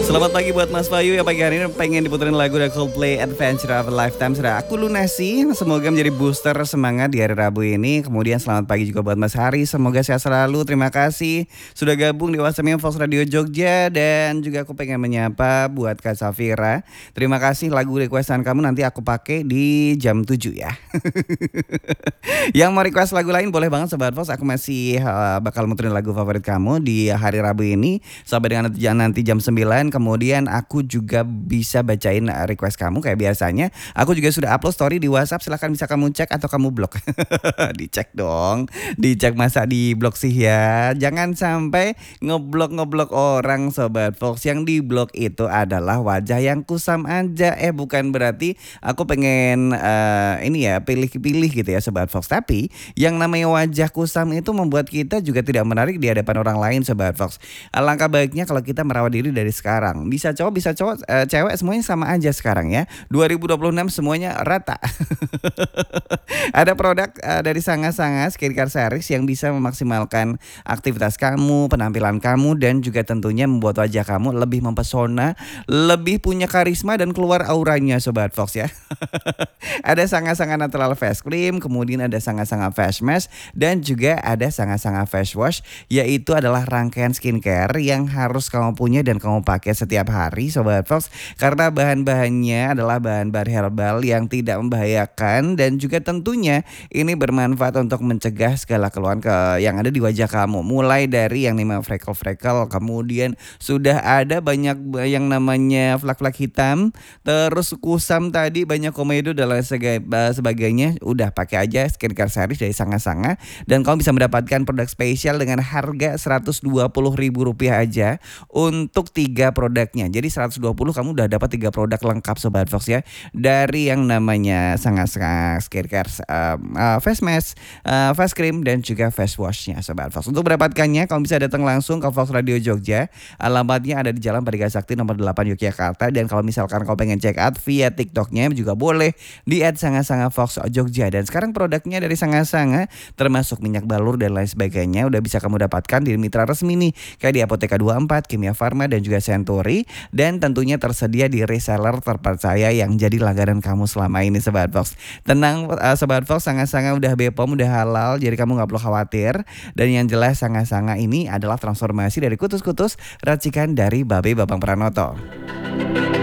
Selamat pagi buat Mas Bayu yang pagi hari ini pengen diputerin lagu dari Coldplay Adventure of a Lifetime. Sudah aku lunasi, semoga menjadi booster semangat di hari Rabu ini. Kemudian selamat pagi juga buat Mas Hari, semoga sehat selalu. Terima kasih sudah gabung di WhatsApp Fox Radio Jogja. Dan juga aku pengen menyapa buat Kak Safira. Terima kasih lagu requestan kamu nanti aku pakai di jam 7 ya. Yang mau request lagu lain boleh banget Sobat Fox. Aku masih bakal muterin lagu favorit kamu di hari Rabu ini sampai dengan nanti jam 9. Kemudian aku juga bisa bacain request kamu kayak biasanya. Aku juga sudah upload story di WhatsApp. Silahkan bisa kamu cek atau kamu blok. Dicek dong. Dicek, masa di blok sih ya. Jangan sampai ngeblok orang Sobat Fox. Yang di blok itu adalah wajah yang kusam aja. Bukan berarti aku pengen ini ya pilih-pilih gitu ya Sobat Fox. Tapi yang namanya wajah kusam itu membuat kita juga tidak menarik di hadapan orang lain Sobat Fox. Alangkah baiknya kalau kita merawat diri dari sekarang. Bisa cowok, cewek, semuanya sama aja sekarang ya. 2026 semuanya rata. Ada produk dari Sanga-Sanga Skincare Series yang bisa memaksimalkan aktivitas kamu, penampilan kamu, dan juga tentunya membuat wajah kamu lebih mempesona, lebih punya karisma dan keluar auranya Sobat Fox ya. Ada Sanga-Sanga Natural Face Cream, kemudian ada Sanga-Sanga Face Mask, dan juga ada Sanga-Sanga Face Wash, yaitu adalah rangkaian skincare yang harus kamu punya dan kamu pakai setiap hari Sobat Fox, karena bahan-bahannya adalah bahan-bahan herbal yang tidak membahayakan dan juga tentunya ini bermanfaat untuk mencegah segala keluhan yang ada di wajah kamu, mulai dari yang namanya freckle-freckle, kemudian sudah ada banyak yang namanya flak-flak hitam, terus kusam tadi, banyak komedo dan lain sebagainya. Udah pakai aja skincare series dari Sanga-Sanga dan kamu bisa mendapatkan produk spesial dengan harga Rp120.000 aja untuk 3 produknya. Jadi 120 kamu udah dapat 3 produk lengkap Sobat Fox ya. Dari yang namanya Sanga-Sanga Skincare Face Mask, Face Cream, dan juga Face Washnya Sobat Fox. Untuk mendapatkannya kamu bisa datang langsung ke Fox Radio Jogja. Alamatnya ada di Jalan Parigashakti nomor 8 Yogyakarta. Dan kalau misalkan kau pengen check out via TikToknya juga boleh di @Sanga-Sanga Fox Jogja. Dan sekarang produknya dari Sanga-Sanga termasuk minyak balur dan lain sebagainya udah bisa kamu dapatkan di mitra resmi nih, kayak di Apotheka 24, Kimia Farma, dan juga Century. Dan tentunya tersedia di reseller terpercaya yang jadi langganan kamu selama ini Sobat Fox. Tenang Sobat Fox, Sanga-Sanga udah BPOM, udah halal, jadi kamu gak perlu khawatir. Dan yang jelas Sanga-Sanga ini adalah transformasi dari kutus-kutus racikan dari Babe Babang Pranoto.